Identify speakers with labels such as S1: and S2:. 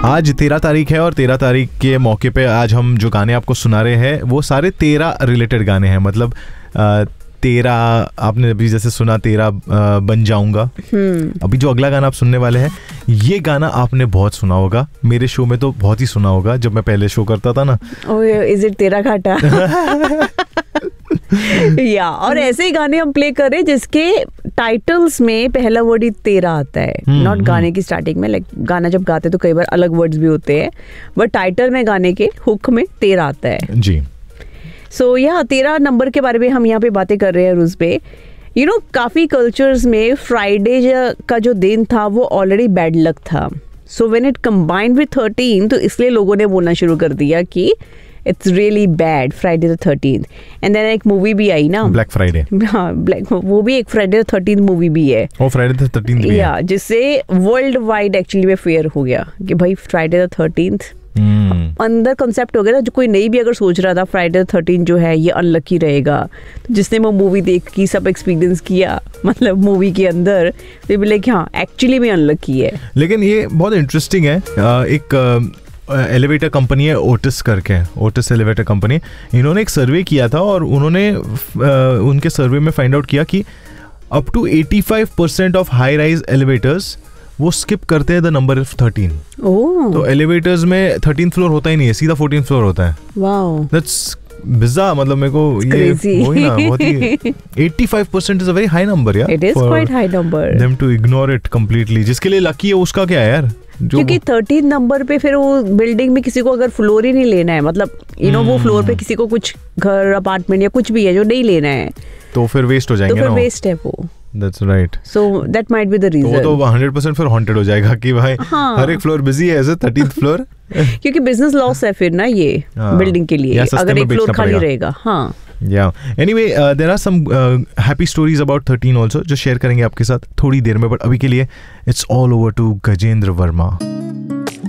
S1: आज 13 तारीख है और 13 तारीख के मौके पे आज हम जो गाने आपको सुना रहे हैं वो सारे 13 रिलेटेड गाने हैं. मतलब 13 आपने अभी जैसे सुना 13 बन जाऊंगा. अभी जो अगला गाना आप सुनने वाले हैं ये गाना आपने बहुत सुना होगा. मेरे शो में तो बहुत ही सुना होगा जब मैं पहले शो करता था ना.
S2: इज इट तेरा घाटा? या और ऐसे ही गाने हम प्ले कर रहे हैं जिसके टाइटल्स में पहला वर्ड ही तेरा आता है. नॉट गाने की स्टार्टिंग में, लाइक गाना जब गाते तो कई बार अलग वर्ड्स भी होते हैं, बट टाइटल में गाने के हुक में तेरा आता है
S1: जी.
S2: सो या 13 नंबर के बारे में हम यहाँ पे बातें कर रहे हैं रूस पे. यू नो काफ़ी कल्चर्स में फ्राइडे का जो दिन था वो ऑलरेडी बैड लक था. So when it combined with 13 तो इसलिए लोगों ने बोलना शुरू कर दिया कि it's really bad Friday the 13th. And then एक मूवी भी आई ना,
S1: ब्लैक फ्राइडे.
S2: हाँ, ब्लैक, वो भी एक फ्राइडे द 13th मूवी भी है.
S1: ओ फ्राइडे द 13th भी
S2: है, जिससे वर्ल्ड वाइड एक्चुअली में फेयर हो गया कि भाई फ्राइडे द 13th अंदर कंसेप्ट हो गया ना. जो कोई नहीं भी अगर सोच रहा था फ्राइडे द 13th जो है ये अनलकी रहेगा, तो जिसने वो मूवी देख की सब एक्सपीरियंस किया मतलब मूवी के अंदर, तो भी लाइक हाँ एक्चुअली में अनलकी है.
S1: लेकिन ये बहुत इंटरेस्टिंग है. एक एलिवेटर कंपनी है ओटिस करके, ओटिस एलिवेटर कंपनी. इन्होंने एक सर्वे किया था और उन्होंने उनके सर्वे में फाइंड आउट किया कि up to 85% of high rise elevators वो स्किप करते हैं द नंबर ऑफ 13. तो एलिवेटर्स में 13th फ्लोर होता ही नहीं है, सीधा 14th फ्लोर होता है. Wow, that's बिज़ार. मतलब मेरे को ये वही ना, बहुत ही 85% is a very high number यार.
S2: It is quite high number.
S1: Them to ignore it completely. जिसके लिए लकी है उसका क्या है यार,
S2: क्योंकि 13 नंबर पे फिर वो बिल्डिंग में किसी को अगर फ्लोर ही नहीं लेना है, मतलब यू नो वो फ्लोर पे किसी को कुछ घर अपार्टमेंट या कुछ भी है जो नहीं लेना है,
S1: तो फिर वेस्ट हो जाएंगे ना.
S2: तो फिर वेस्ट है वो.
S1: That's right.
S2: So that might be the reason.
S1: तो 100% फिर haunted हो जाएगा कि भाई हर एक फ्लोर बिजी है ऐसे 13th फ्लोर.
S2: क्योंकि बिजनेस लॉस है फिर ना ये बिल्डिंग के लिए अगर एक फ्लोर खाली रहेगा. हाँ.
S1: Yeah. Anyway, there are some happy stories about 13 also जो शेयर करेंगे आपके साथ थोड़ी देर में, बट अभी के लिए it's all over to Gajendra Verma.